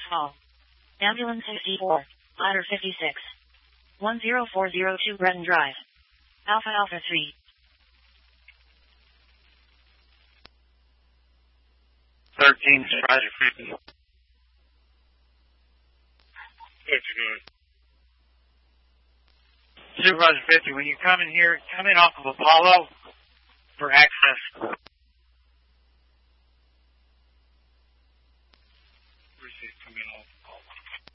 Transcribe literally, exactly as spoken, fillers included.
Hall. Ambulance sixty-four, Ladder fifty-six. one zero four zero two Breton Drive. Alpha Alpha three. thirteen, Supervisor fifty. fifty-nine. Supervisor fifty, when you come in here, come in off of Apollo for access.